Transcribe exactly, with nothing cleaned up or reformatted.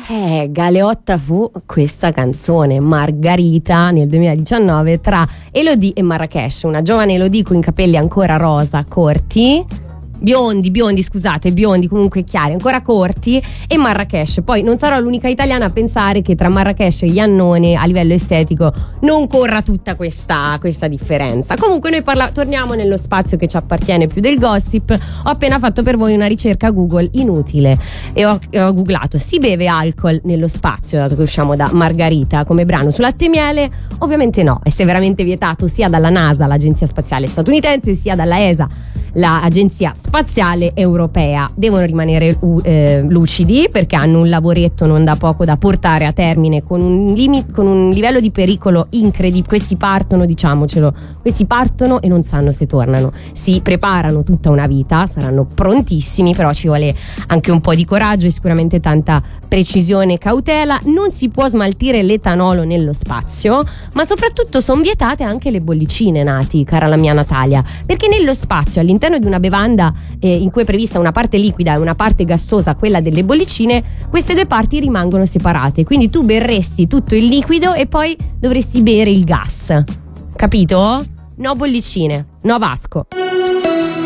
Eh, Galeotta fu questa canzone, Margarita, nel duemiladiciannove, tra Elodie e Marracash, una giovane Elodie con i capelli ancora rosa, corti, biondi, biondi, scusate, biondi comunque chiari, ancora corti, e Marracash. Poi non sarò l'unica italiana a pensare che tra Marracash e Iannone a livello estetico non corra tutta questa, questa differenza. Comunque noi parla- torniamo nello spazio che ci appartiene più del gossip. Ho appena fatto per voi una ricerca Google inutile e ho, e ho googlato: si beve alcol nello spazio, dato che usciamo da Margarita come brano su Latte e Miele? Ovviamente no, è severamente vietato sia dalla NASA, l'agenzia spaziale statunitense, sia dalla E S A, l'agenzia spaziale europea. Devono rimanere uh, eh, lucidi, perché hanno un lavoretto non da poco da portare a termine con un, limit, con un livello di pericolo incredibile. Questi partono, diciamocelo, questi partono e non sanno se tornano, si preparano tutta una vita, saranno prontissimi, però ci vuole anche un po' di coraggio e sicuramente tanta precisione e cautela. Non si può smaltire l'etanolo nello spazio, ma soprattutto sono vietate anche le bollicine, Nati, cara la mia Natalia, perché nello spazio, all'interno di una bevanda eh, in cui è prevista una parte liquida e una parte gassosa, quella delle bollicine, queste due parti rimangono separate, quindi tu berresti tutto il liquido e poi dovresti bere il gas, capito? No bollicine, no Vasco.